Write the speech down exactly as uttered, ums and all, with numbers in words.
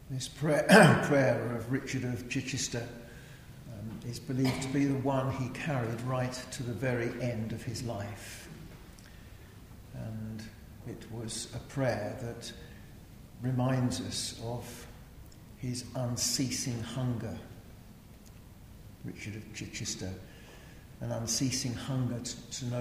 This prayer, prayer of Richard of Chichester um, is believed to be the one he carried right to the very end of his life. And it was a prayer that reminds us of his unceasing hunger. Richard of Chichester, an unceasing hunger to, to know